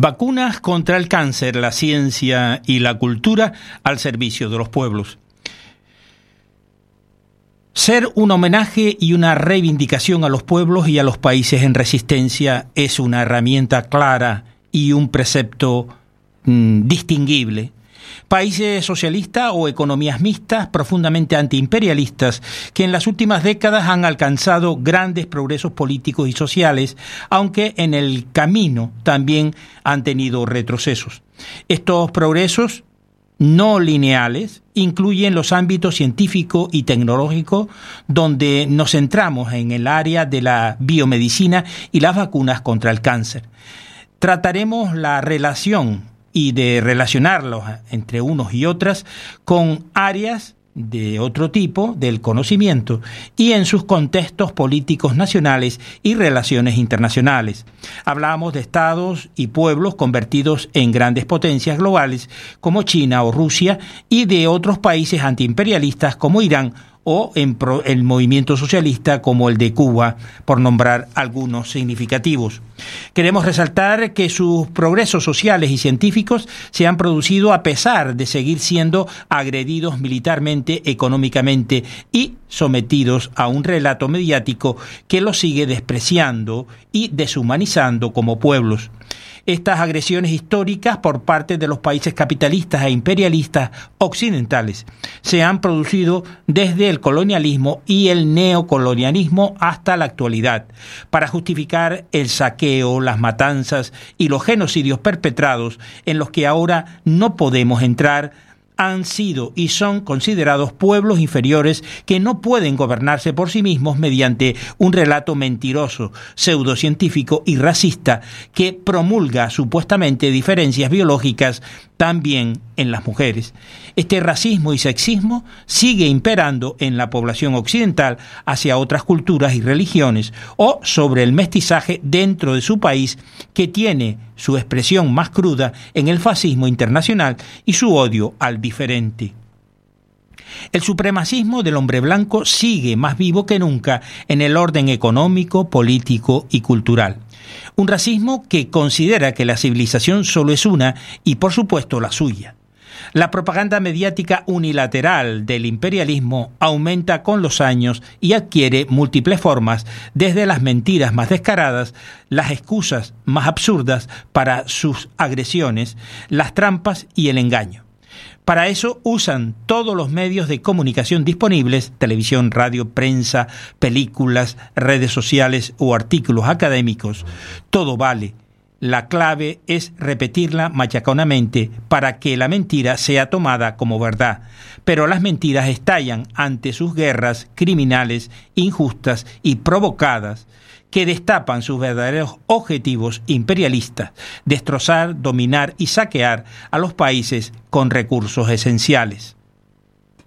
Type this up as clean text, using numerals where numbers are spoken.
Vacunas contra el cáncer, la ciencia y la cultura al servicio de los pueblos. Ser un homenaje y una reivindicación a los pueblos y a los países en resistencia es una herramienta clara y un precepto distinguible. Países socialistas o economías mixtas profundamente antiimperialistas que en las últimas décadas han alcanzado grandes progresos políticos y sociales, aunque en el camino también han tenido retrocesos. Estos progresos no lineales incluyen los ámbitos científico y tecnológico, donde nos centramos en el área de la biomedicina y las vacunas contra el cáncer. Trataremos la relación y de relacionarlos entre unos y otras con áreas de otro tipo del conocimiento y en sus contextos políticos nacionales y relaciones internacionales. Hablamos de estados y pueblos convertidos en grandes potencias globales como China o Rusia y de otros países antiimperialistas como Irán o en el movimiento socialista como el de Cuba, por nombrar algunos significativos. Queremos resaltar que sus progresos sociales y científicos se han producido a pesar de seguir siendo agredidos militarmente, económicamente y sometidos a un relato mediático que los sigue despreciando y deshumanizando como pueblos. Estas agresiones históricas por parte de los países capitalistas e imperialistas occidentales se han producido desde el colonialismo y el neocolonialismo hasta la actualidad, para justificar el saqueo, las matanzas y los genocidios perpetrados en los que ahora no podemos entrar. Han sido y son considerados pueblos inferiores que no pueden gobernarse por sí mismos mediante un relato mentiroso, pseudocientífico y racista que promulga supuestamente diferencias biológicas también en las mujeres. Este racismo y sexismo sigue imperando en la población occidental hacia otras culturas y religiones o sobre el mestizaje dentro de su país, que tiene su expresión más cruda en el fascismo internacional y su odio al diferente. El supremacismo del hombre blanco sigue más vivo que nunca en el orden económico, político y cultural. Un racismo que considera que la civilización solo es una y, por supuesto, la suya. La propaganda mediática unilateral del imperialismo aumenta con los años y adquiere múltiples formas, desde las mentiras más descaradas, las excusas más absurdas para sus agresiones, las trampas y el engaño. Para eso usan todos los medios de comunicación disponibles: televisión, radio, prensa, películas, redes sociales o artículos académicos. Todo vale. La clave es repetirla machaconamente para que la mentira sea tomada como verdad. Pero las mentiras estallan ante sus guerras criminales, injustas y provocadas, que destapan sus verdaderos objetivos imperialistas: destrozar, dominar y saquear a los países con recursos esenciales.